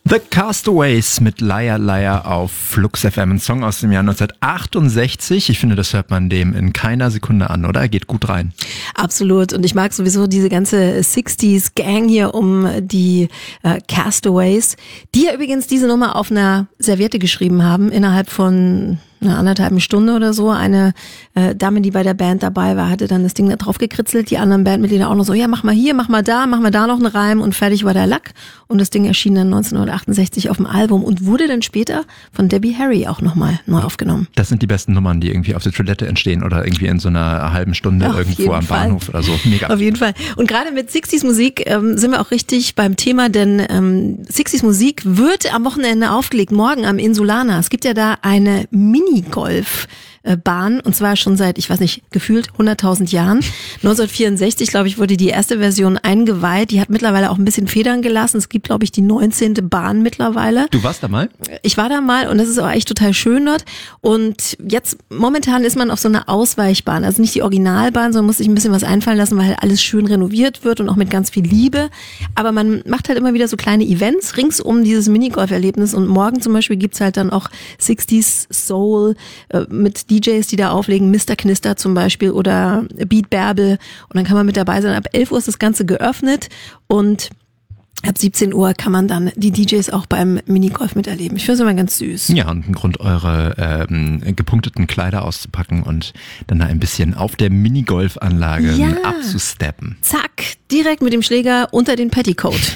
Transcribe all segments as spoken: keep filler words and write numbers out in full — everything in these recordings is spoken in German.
The Castaways mit Liar Liar auf Flux F M, ein Song aus dem Jahr neunzehnhundertachtundsechzig. Ich finde, das hört man dem in keiner Sekunde an, oder? Geht gut rein. Absolut. Und ich mag sowieso diese ganze sechziger Gang hier um die äh, Castaways, die ja übrigens diese Nummer auf einer Serviette geschrieben haben, innerhalb von einer anderthalben Stunde oder so. Eine äh, Dame, die bei der Band dabei war, hatte dann das Ding da drauf gekritzelt. Die anderen Bandmitglieder auch noch so, ja, mach mal hier, mach mal da, mach mal da noch einen Reim und fertig war der Lack. Und das Ding erschien dann neunzehnhundertachtundsechzig auf dem Album und wurde dann später von Debbie Harry auch nochmal neu aufgenommen. Das sind die besten Nummern, die irgendwie auf der Toilette entstehen oder irgendwie in so einer halben Stunde auf irgendwo am Fall. Bahnhof oder so. Mega. Auf jeden Fall. Und gerade mit sechziger Musik ähm, sind wir auch richtig beim Thema, denn ähm, sechziger Musik wird am Wochenende aufgelegt, morgen am Insulaner. Es gibt ja da eine Minigolf Bahn und zwar schon seit, ich weiß nicht, gefühlt hunderttausend Jahren. neunzehnhundertvierundsechzig, glaube ich, wurde die erste Version eingeweiht. Die hat mittlerweile auch ein bisschen Federn gelassen. Es gibt, glaube ich, die neunzehnte Bahn mittlerweile. Du warst da mal? Ich war da mal und das ist auch echt total schön dort. Und jetzt, momentan ist man auf so einer Ausweichbahn. Also nicht die Originalbahn, sondern muss sich ein bisschen was einfallen lassen, weil halt alles schön renoviert wird und auch mit ganz viel Liebe. Aber man macht halt immer wieder so kleine Events rings um dieses Minigolf-Erlebnis und morgen zum Beispiel gibt's halt dann auch sechziger Soul äh, mit D Js, die da auflegen, Mister Knister zum Beispiel oder Beat Bärbel und dann kann man mit dabei sein. Ab elf Uhr ist das Ganze geöffnet und ab siebzehn Uhr kann man dann die D Js auch beim Minigolf miterleben. Ich finde es immer ganz süß. Ja, und ein Grund, eure ähm, gepunkteten Kleider auszupacken und dann da ein bisschen auf der Minigolfanlage ja. abzusteppen. Zack, direkt mit dem Schläger unter den Petticoat.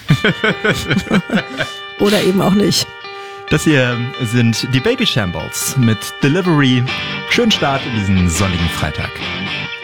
Oder eben auch nicht. Das hier sind die Baby Shambles mit Delivery. Schönen Start in diesen sonnigen Freitag.